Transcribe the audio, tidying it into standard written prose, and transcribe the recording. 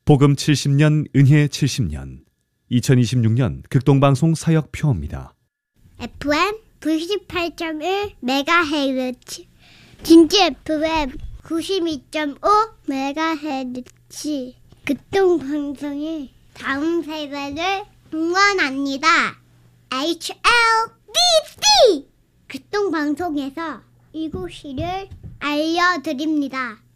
복음 70년, 은혜 70년, 2026년 극동방송 사역표입니다. FM 98.1MHz, 진주 FM 92.5MHz, 극동방송의 다음 세대를 응원합니다. HLBC! 극동방송에서 이곳을 알려드립니다.